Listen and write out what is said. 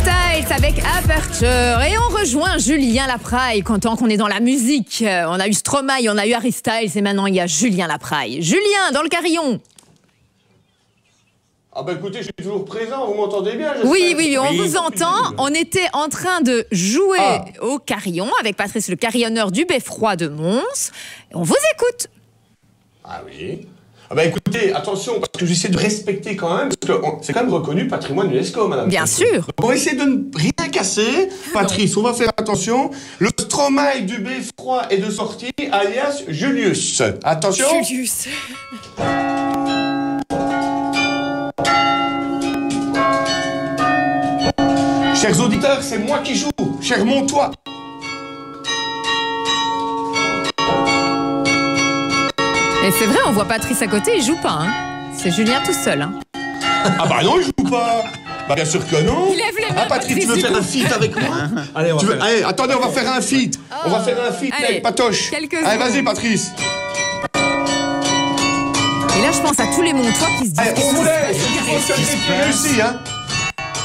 Styles avec Aperture. Et on rejoint Julien Lapraille. Tant qu'on est dans la musique, on a eu Stromae, on a eu Harry Styles et maintenant il y a Julien Lapraille. Julien, dans le carillon. Ah bah écoutez, je suis toujours présent, vous m'entendez bien? Oui, on vous entend. On était en train de jouer au carillon avec Patrice, le carillonneur du Beffroi de Mons. On vous écoute. Ah oui. Ah bah écoutez, attention, parce que j'essaie de respecter quand même, parce que c'est quand même reconnu patrimoine de l'UNESCO, madame. Bien sûr. Donc on va essayer de ne rien casser. Patrice, on va faire attention. Le Stromae du Beffroi est de sortie, alias Julius. Attention. Julius. Chers auditeurs, c'est moi qui joue. Cher Montois. Et c'est vrai, on voit Patrice à côté, il joue pas. Hein. C'est Julien tout seul. Hein. Ah bah non, il joue pas. Bah bien sûr que non. Il lève les mains. Ah Patrice, tu veux faire un feat avec moi? Allez, allez, attendez, on va faire un feat. On va faire un feat avec Patoche. Allez, vas-y Patrice. Et là, je pense à tous les Montois qui se disent... Allez, on vous laisse. C'est réussi, hein.